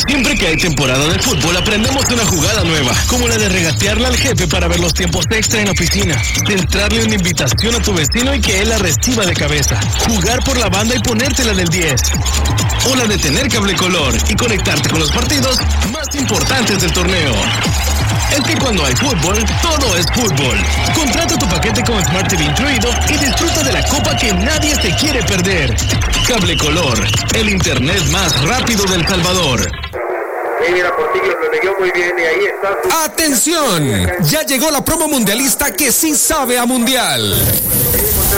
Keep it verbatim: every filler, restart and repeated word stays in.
Siempre que hay temporada de fútbol aprendemos una jugada nueva, como la de regatearle al jefe para ver los tiempos extra en la oficina, centrarle una invitación a tu vecino y que él la reciba de cabeza, jugar por la banda y ponértela del diez, o la de tener cable color y conectarte con los partidos más importantes del torneo. Es que cuando hay fútbol, todo es fútbol. Contrata tu paquete con Smart T V incluido y disfruta de la copa que nadie se quiere perder. Cable Color, el internet más rápido del Salvador. Muy bien, y ahí está su... ¡Atención! Ya llegó la promo mundialista que sí sabe a mundial.